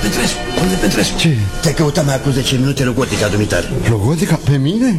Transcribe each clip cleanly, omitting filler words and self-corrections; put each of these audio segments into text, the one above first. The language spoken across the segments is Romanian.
Petrescu, domnule Petrescu. Ce? Te-ai căutat mai acum 10 minute logotica dumitare. Logotica? Pe mine?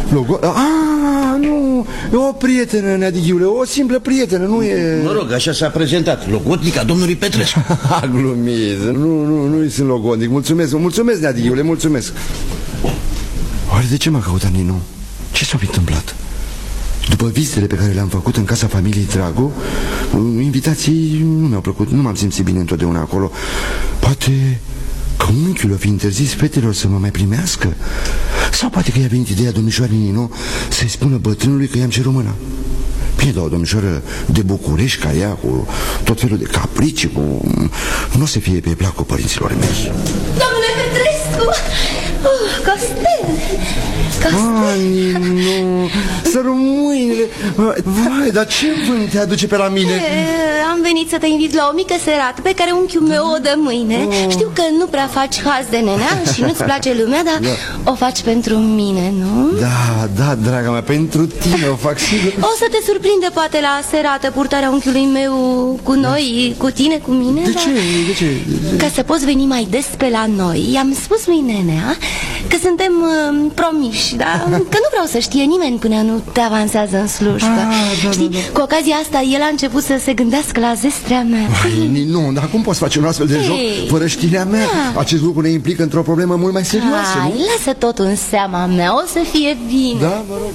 Nu, e o prietenă, Neadighiule, o simplă prietenă, nu e... Mă rog, așa s-a prezentat, logotica domnului Petrescu. Glumiz, nu-i sunt logodnic, mulțumesc, Neadighiule, mulțumesc. Oare de ce m-a căutat Ninu? Ce s-a întâmplat? După vizitele pe care le-am făcut în casa familiei Drago, invitații nu mi-au plăcut, nu m-am simțit bine întotdeauna acolo. Poate că unchiul o fi interzis fetelor să mă mai primească? Sau poate că i-a venit ideea domnișoarei Nino să-i spună bătrânului că i-am cerut mâna. Bine, dar o domnișoară de București ca ea, cu tot felul de capricii, nu o să fie pe placul părinților mei. Domnule Petrescu! Costel! Nu, să rămâinile. Vai, dar ce vânt te aduce pe la mine? Am venit să te invit la o mică serată pe care unchiul meu o dă mâine. Știu că nu prea faci haz de nenea și nu-ți place lumea, dar o faci pentru mine, nu? Da, draga mea, pentru tine o fac sigur. O să te surprinde poate la serată purtarea unchiului meu cu noi, cu tine, cu mine. De ce? Ca să poți veni mai des pe la noi, i-am spus lui nenea că suntem promiși, dar că nu vreau să știe nimeni până nu te avansează în slujbă. Știi, cu ocazia asta el a început să se gândească la zestrea mea. Nu, dar cum poți face un astfel de joc fără știrea mea? Acest lucru ne implică într-o problemă mult mai serioasă, nu? Lasă totul în seama mea, o să fie bine. Da, mă rog.